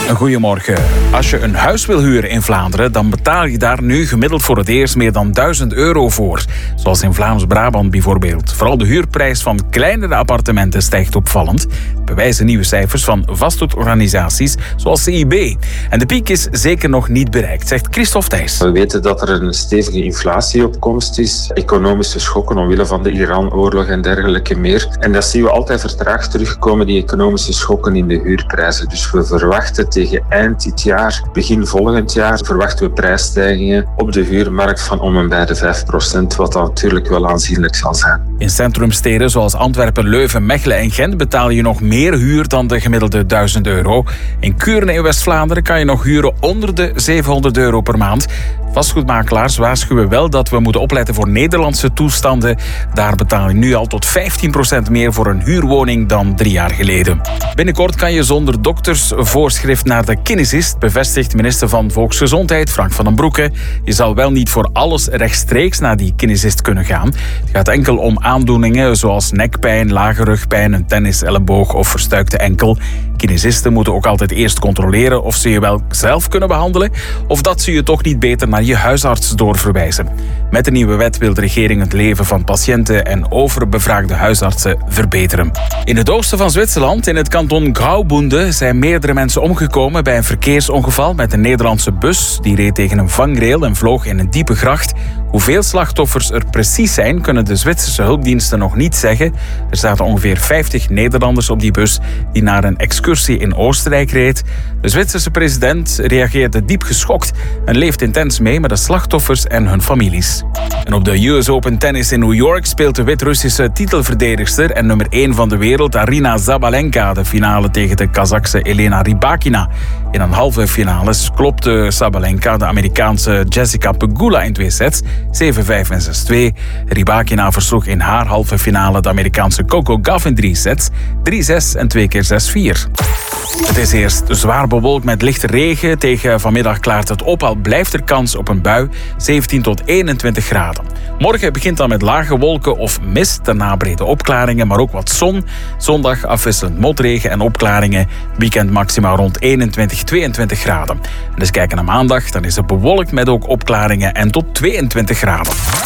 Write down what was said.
Goedemorgen. Als je een huis wil huren in Vlaanderen, dan betaal je daar nu gemiddeld voor het eerst meer dan €1000 voor. Zoals in Vlaams-Brabant bijvoorbeeld. Vooral de huurprijs van kleinere appartementen stijgt opvallend. Dat bewijzen nieuwe cijfers van vastgoedorganisaties zoals CIB. En de piek is zeker nog niet bereikt, zegt Christophe Thijs. We weten dat er een stevige inflatie op komst is. Economische schokken omwille van de Iran-oorlog en dergelijke meer. En dat zien we altijd vertraagd terugkomen, die economische schokken in de huurprijzen. Dus we verwachten tegen eind dit jaar, begin volgend jaar, verwachten we prijsstijgingen op de huurmarkt van om en bij de 5%, wat dan natuurlijk wel aanzienlijk zal zijn. In centrumsteden zoals Antwerpen, Leuven, Mechelen en Gent betaal je nog meer huur dan de gemiddelde €1000. In Kuurne in West-Vlaanderen kan je nog huren onder de €700 per maand. Vastgoedmakelaars waarschuwen wel dat we moeten opletten voor Nederlandse toestanden. Daar betaal je nu al tot 15% meer voor een huurwoning dan 3 jaar geleden. Binnenkort kan je zonder doktersvoorschrift naar de kinesist, bevestigt minister van Volksgezondheid Frank van den Broeke. Je zal wel niet voor alles rechtstreeks naar die kinesist kunnen gaan. Het gaat enkel om aandoeningen zoals nekpijn, lage rugpijn, een tenniselleboog of verstuikte enkel. Kinesisten moeten ook altijd eerst controleren of ze je wel zelf kunnen behandelen of dat ze je toch niet beter naar je huisarts doorverwijzen. Met de nieuwe wet wil de regering het leven van patiënten en overbevraagde huisartsen verbeteren. In het oosten van Zwitserland, in het kanton Graubünden, zijn meerdere mensen omgekomen bij een verkeersongeval met een Nederlandse bus. Die reed tegen een vangrail en vloog in een diepe gracht. Hoeveel slachtoffers er precies zijn, kunnen de Zwitserse hulpdiensten nog niet zeggen. Er zaten ongeveer 50 Nederlanders op die bus die naar een excursie in Oostenrijk reed. De Zwitserse president reageerde diep geschokt en leeft intens mee met de slachtoffers en hun families. En op de US Open Tennis in New York speelt de Wit-Russische titelverdedigster en nummer 1 van de wereld Aryna Sabalenka de finale tegen de Kazachse Elena Rybakina. In een halve finales klopte Sabalenka de Amerikaanse Jessica Pegula in 2 sets, 7-5 en 6-2. Rybakina versloeg in haar halve finale de Amerikaanse Coco Gauff in 3 sets, 3-6 en 2 keer 6-4. Het is eerst zwaar bewolkt met lichte regen. Tegen vanmiddag klaart het op, al blijft er kans op een bui, 17 tot 21 graden. Morgen begint dan met lage wolken of mist, daarna brede opklaringen, maar ook wat zon. Zondag afwisselend motregen en opklaringen. Weekend maximaal rond 21, 22 graden. En dus kijken naar maandag, dan is het bewolkt met ook opklaringen en tot 22 graden.